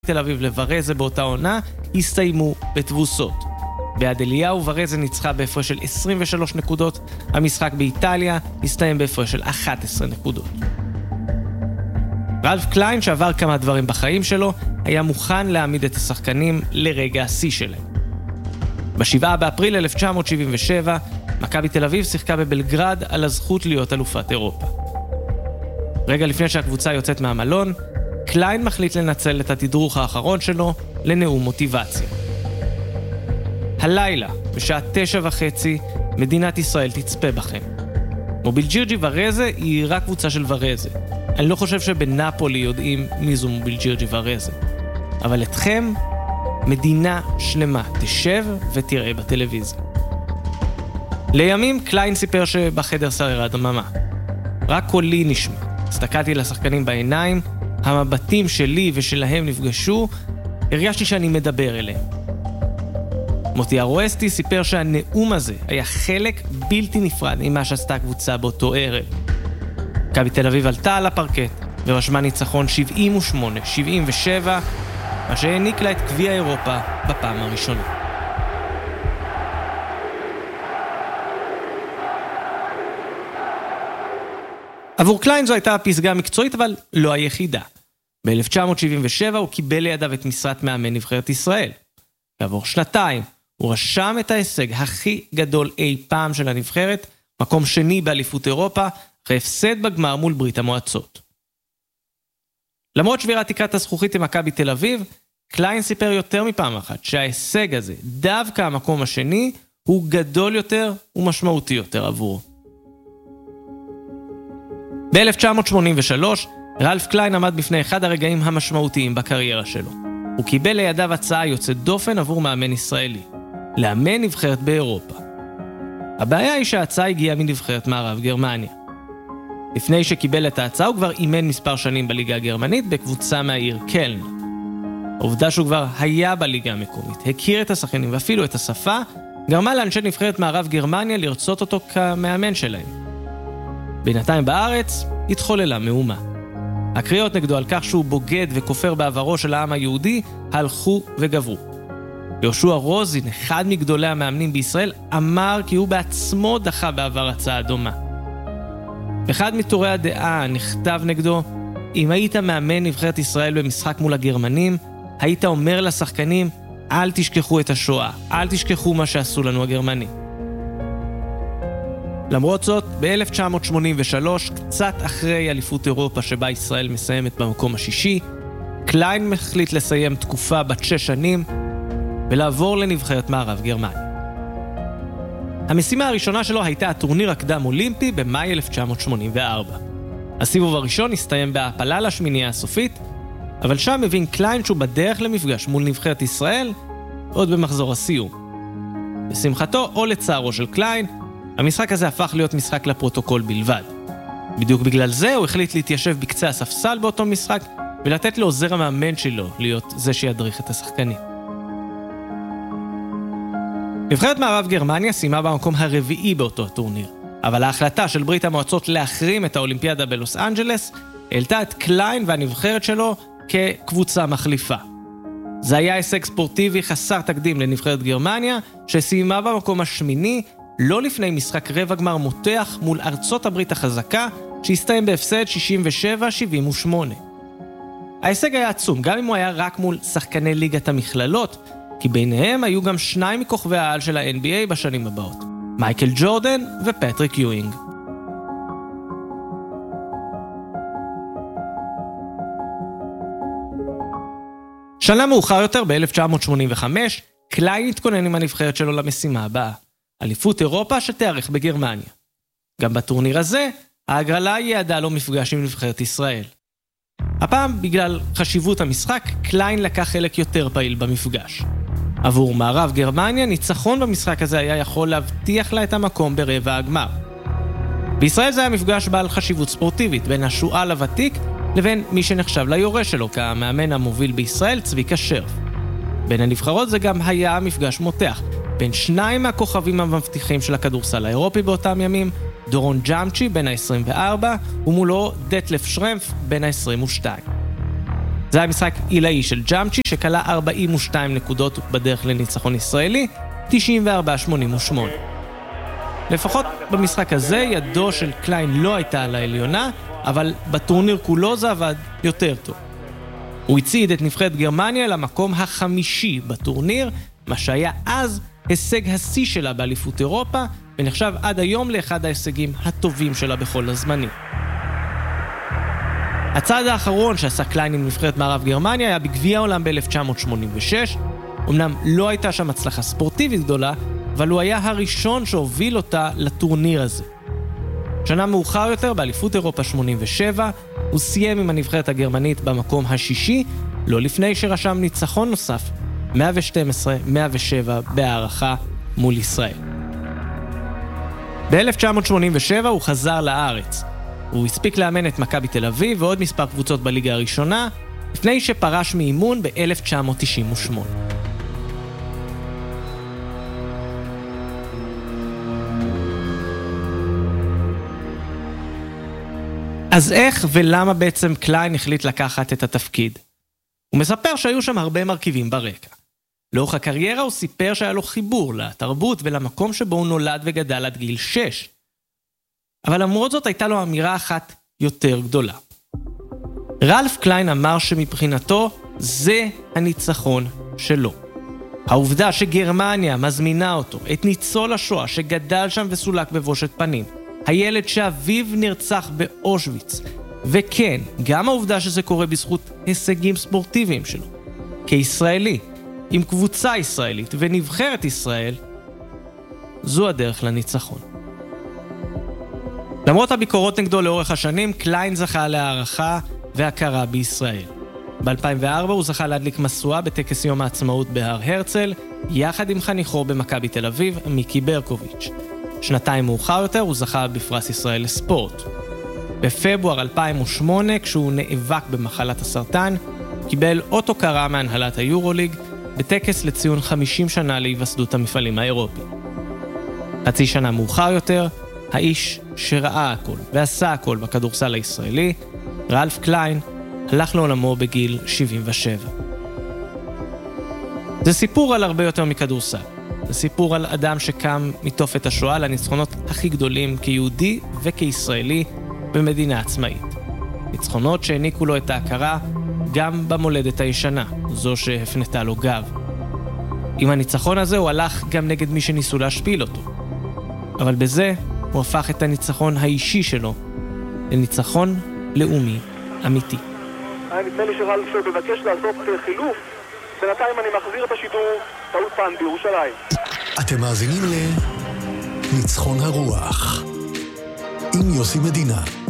תל אביב לברזה באותה עונה הסתיימו בתבוסות. בעד אליהו ברזה ניצחה בהפרש של 23 נקודות, המשחק באיטליה הסתיים בהפרש של 11 נקודות. רלף קליין, שעבר כמה דברים בחיים שלו, היה מוכן להעמיד את השחקנים לרגע השיא שלהם. ב7 באפריל 1977, מכבי תל אביב שיחקה בבלגרד על הזכות להיות אלופת אירופה. רגע לפני שהקבוצה יוצאת מהמלון, קליין מחליט לנצל את התדרוך האחרון שלו לנאום מוטיבציה. הלילה, בשעה 9:30, מדינת ישראל תצפה בכם. מובילג'ירג'י ורזה היא רק קבוצה של ורזה. אני לא חושב שבנאפולי יודעים מי זו מובילג'ירג'י ורזה. אבל אתכם, מדינה שלמה תשב ותראה בטלוויזיה. לימים קליין סיפר שבחדר שררה דממה. רק קולי נשמע. הסתכלתי לשחקנים בעיניים, המבטים שלי ושלהם נפגשו, הרגשתי שאני מדבר אליהם. מוטי ארואסטי סיפר שהנאום הזה היה חלק בלתי נפרד ממה שעשתה הקבוצה באותו ערב. מכבי תל אביב עלתה על הפרקט ורשמה ניצחון 78-77, מה שהעניק לה את גביע אירופה בפעם הראשונה. עבור קליין זו הייתה הפסגה המקצועית, אבל לא היחידה. ב-1977 הוא קיבל לידיו את משרת מאמן נבחרת ישראל. כעבור שנתיים הוא רשם את ההישג הכי גדול אי פעם של הנבחרת, מקום שני באליפות אירופה, אחרי הפסד בגמר מול ברית המועצות. למרות שבירת תקרת הזכוכית עם מכבי תל אביב, קליין סיפר יותר מפעם אחת שההישג הזה, דווקא המקום השני, הוא גדול יותר ומשמעותי יותר עבורו. ב-1983, רלף קליין עמד בפני אחד הרגעים המשמעותיים בקריירה שלו. הוא קיבל לידיו הצעה יוצאת דופן עבור מאמן ישראלי, לאמן נבחרת באירופה. הבעיה היא שההצעה הגיעה מנבחרת מערב גרמניה. לפני שקיבל את ההצעה הוא כבר אימן מספר שנים בליגה הגרמנית בקבוצה מהעיר קלן. העובדה שהוא כבר היה בליגה המקומית, הכיר את השחקנים ואפילו את השפה, גרמה לאנשי נבחרת מערב גרמניה לרצות אותו כמאמן שלהם. בינתיים בארץ התחוללה מהומה. הקריאות נגדו על כך שהוא בוגד וכופר בעברו של העם היהודי הלכו וגברו. יהושע רוזין, אחד מגדולי המאמנים בישראל, אמר כי הוא בעצמו דחה בעבר הצעה דומה. אחד מתורי הדעה נכתב נגדו, אם היית מאמן נבחרת ישראל במשחק מול הגרמנים, היית אומר לשחקנים, אל תשכחו את השואה, אל תשכחו מה שעשו לנו הגרמנים. למרות זאת, ב-1983, קצת אחרי אליפות אירופה שבה ישראל מסיימת במקום השישי, קליין מחליט לסיים תקופה בת 6 שנים ולעבור לנבחרת מערב גרמניה. המשימה הראשונה שלו הייתה הטורניר הקדם אולימפי במאי 1984. הסיבוב הראשון הסתיים בהעפלה לשמינייה הסופית, אבל שם הבין קליין שהוא בדרך למפגש מול נבחרת ישראל עוד במחזור הסיום. בשמחתו או לצערו של קליין, המשחק הזה הפך להיות משחק לפרוטוקול בלבד. בדיוק בגלל זה הוא החליט להתיישב בקצה הספסל באותו משחק ולתת לעוזר המאמן שלו להיות זה שידריך את השחקנים. נבחרת מערב גרמניה סיימה במקום הרביעי באותו הטורניר, אבל ההחלטה של ברית המועצות להחרים את האולימפיאדה בלוס אנג'לס העלתה את קליין והנבחרת שלו כקבוצה מחליפה. זה היה הישג ספורטיבי חסר תקדים לנבחרת גרמניה, שסיימה במקום השמיני לא לפני משחק רבע גמר מותח מול ארצות הברית החזקה, שהסתיים בהפסד 67-78. ההישג היה עצום, גם אם הוא היה רק מול שחקני ליגת המכללות, כי ביניהם היו גם 2 מכוכבי העל של ה-NBA בשנים הבאות, מייקל ג'ורדן ופטריק יואינג. שנה מאוחר יותר, ב-1985, קליין התכונן עם הנבחרת שלו למשימה הבאה, אליפות אירופה שתארך בגרמניה. גם בטורניר הזה, ההגרלה יעדה לו מפגש עם נבחרת ישראל. הפעם, בגלל חשיבות המשחק, קליין לקח חלק יותר פעיל במפגש. עבור מערב גרמניה, ניצחון במשחק הזה היה יכול להבטיח לה את המקום ברבע הגמר. בישראל זה היה מפגש בעל חשיבות ספורטיבית בין השועל הוותיק לבין מי שנחשב ליורש שלו כמאמן המוביל בישראל, צביקה שרף. בין הנבחרות זה גם היה מפגש מותח, בין 2 מהכוכבים המבטיחים של הכדורסל האירופי באותם ימים, דורון ג'אמצ'י בין ה-24 ומולו דטלף שרמף בין ה-22. זה היה משחק עילאי של ג'אמצ'י שקלה 42 נקודות בדרך לניצחון ישראלי, 94-88. לפחות במשחק הזה ידו של קליין לא הייתה על העליונה, אבל בטורניר כולו זה עבד יותר טוב. הוא הציד את נבחרת גרמניה למקום החמישי בטורניר, מה שהיה אז הישג השיא שלה באליפות אירופה, ונחשב עד היום לאחד ההישגים הטובים שלה בכל הזמנים. הצעד האחרון שעשה קליין עם נבחרת מערב גרמניה היה בגביע העולם ב-1986. אמנם לא הייתה שם הצלחה ספורטיבית גדולה, אבל הוא היה הראשון שהוביל אותה לטורניר הזה. שנה מאוחר יותר, באליפות אירופה 87, הוא סיים עם הנבחרת הגרמנית במקום השישי, לא לפני שרשם ניצחון נוסף, 112-107 בהערכה מול ישראל. ב-1987 הוא חזר לארץ. הוא הספיק לאמן את מכבי תל אביב ועוד מספר קבוצות בליגה הראשונה, לפני שפרש מאימון ב-1998. אז איך ולמה בעצם קליין החליט לקחת את התפקיד? הוא מספר שהיו שם הרבה מרכיבים ברקע. לאורך הקריירה הוא סיפר שהיה לו חיבור לתרבות ולמקום שבו הוא נולד וגדל עד גיל 6. אבל למרות זאת הייתה לו אמירה אחת יותר גדולה. רלף קליין אמר שמבחינתו זה הניצחון שלו. העובדה שגרמניה מזמינה אותו, את ניצול השואה שגדל שם וסולק בבושת פנים, הילד שאביו נרצח באושוויץ, וכן, גם העובדה שזה קורה בזכות הישגים ספורטיביים שלו. כישראלי, עם קבוצה ישראלית ונבחרת ישראל, זו הדרך לניצחון. למרות הביקורות נגדו לאורך השנים, קליין זכה להערכה והכרה בישראל. ב-2004 הוא זכה להדליק מסועה בטקס יום העצמאות בהר הרצל, יחד עם חניכו במכבי תל אביב, מיקי ברקוביץ'. שנתיים מאוחר יותר הוא זכה בפרס ישראל לספורט. בפברואר 2008, כשהוא נאבק במחלת הסרטן, קיבל אות הוקרה מהנהלת היורוליג, בטקס לציון 50 שנה להיווסדות המפעלים האירופיים. חצי שנה מאוחר יותר, האיש שראה הכל ועשה הכל בכדורסל הישראלי, רלף קליין, הלך לעולמו בגיל 77. זה סיפור על הרבה יותר מכדורסל. זה סיפור על אדם שקם מתופת השואה לניצחונות הכי גדולים כיהודי וכישראלי במדינה עצמאית. ניצחונות שהעניקו לו את ההכרה גם במולדת הישנה, זו שהפנתה לו גב. עם הניצחון הזה הוא הלך גם נגד מי שניסו להשפיל אותו. אבל בזה הוא הפך את הניצחון האישי שלו לניצחון לאומי אמיתי. נדמה לי שרלף מבקש לעשות חילוף. בינתיים אני מחזיר את השידור, טעות פעם בירושלים. אתם מאזינים לניצחון הרוח עם יוסי מדינה.